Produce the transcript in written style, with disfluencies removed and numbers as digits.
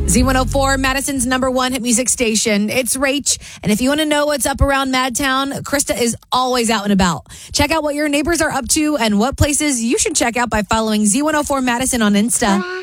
Z104, Madison's number one hit music station. It's Rach. And if you want to know what's up around Madtown, Krista is always out and about. Check out what your neighbors are up to and what places you should check out by following Z104 Madison on Insta.